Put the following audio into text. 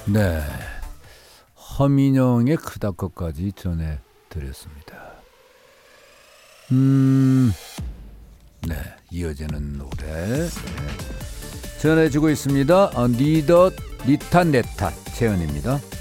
네, 허민영의 크다 것까지 전해드렸습니다. 네, 이어지는 노래 전해주고 있습니다. 니더 니탄 네탄 채연입니다.